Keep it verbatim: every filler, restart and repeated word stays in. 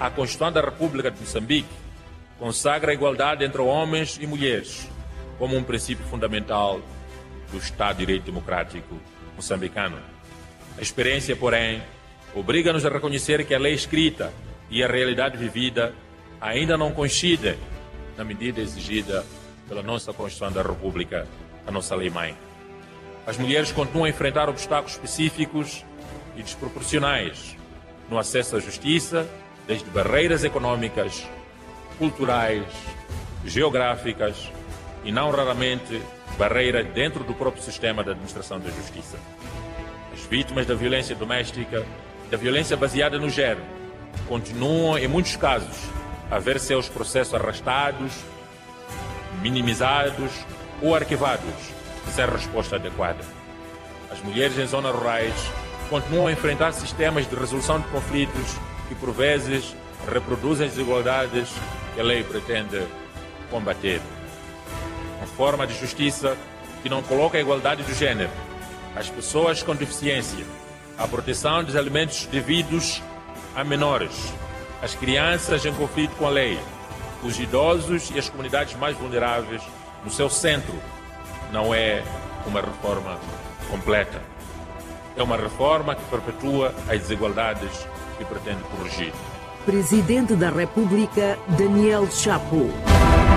a Constituição da República de Moçambique consagra a igualdade entre homens e mulheres como um princípio fundamental do Estado de Direito Democrático moçambicano. A experiência, porém, obriga-nos a reconhecer que a lei escrita e a realidade vivida ainda não coincidem na medida exigida pela nossa Constituição da República, a nossa lei-mãe. As mulheres continuam a enfrentar obstáculos específicos e desproporcionais no acesso à justiça, desde barreiras econômicas, culturais, geográficas e, não raramente, barreiras dentro do próprio sistema de administração da justiça. As vítimas da violência doméstica e da violência baseada no género continuam, em muitos casos, a ver seus processos arrastados, minimizados ou arquivados, sem resposta adequada. As mulheres em zonas rurais continuam a enfrentar sistemas de resolução de conflitos que, por vezes, reproduzem as desigualdades que a lei pretende combater. Uma forma de justiça que não coloca a igualdade do género, as pessoas com deficiência, a proteção dos alimentos devidos a menores, as crianças em conflito com a lei, os idosos e as comunidades mais vulneráveis no seu centro. Não é uma reforma completa. É uma reforma que perpetua as desigualdades que pretende corrigir. Presidente da República, Daniel Chapo.